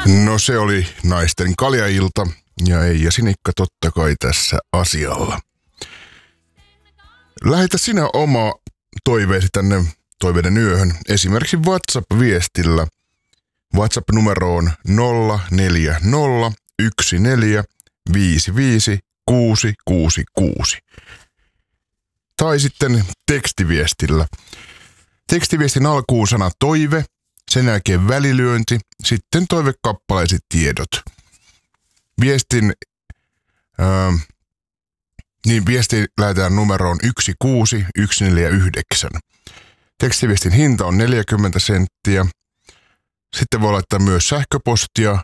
No se oli naisten kaljailta ja Eija Sinikka totta kai tässä asialla. Lähetä sinä oma toiveesi tänne toiveiden yöhön esimerkiksi WhatsApp-viestillä. WhatsApp-numeroon 0414555666. Tai sitten tekstiviestillä. Tekstiviestin alkuun sana toive, sen jälkeen välilyönti, sitten toivekappaleesi tiedot. Viesti lähetään numeroon 16149. Tekstiviestin hinta on 40 senttiä. Sitten voi laittaa myös sähköpostia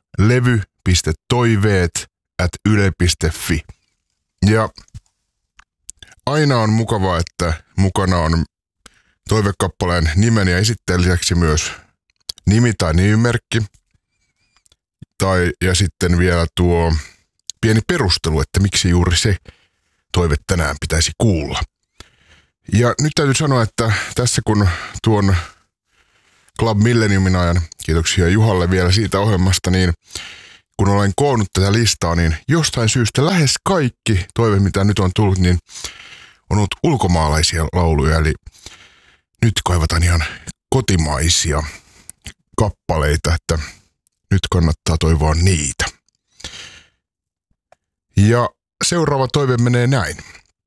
levy.toiveet@yle.fi. Ja aina on mukavaa, että mukana on toivekappaleen nimen ja esittäjän lisäksi myös nimi tai nimimerkki. Ja sitten vielä tuo pieni perustelu, että miksi juuri se toive tänään pitäisi kuulla. Ja nyt täytyy sanoa, että tässä kun tuon Club Millenniumin ajan, kiitoksia Juhalle vielä siitä ohjelmasta, niin kun olen koonnut tätä listaa, niin jostain syystä lähes kaikki toive, mitä nyt on tullut, niin on ollut ulkomaalaisia lauluja, eli nyt kaivataan ihan kotimaisia kappaleita, että nyt kannattaa toivoa niitä. Ja seuraava toive menee näin.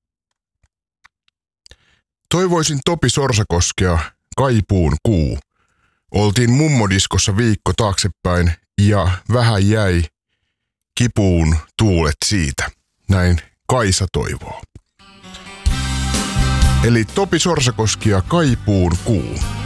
Toivoisin Topi Sorsakoskea Kaipuun kuu. Oltiin mummodiskossa viikko taaksepäin ja vähän jäi kipuun tuulet siitä. Näin Kaisa toivoo. Eli Topi Sorsakoski ja Kaipuun kuu.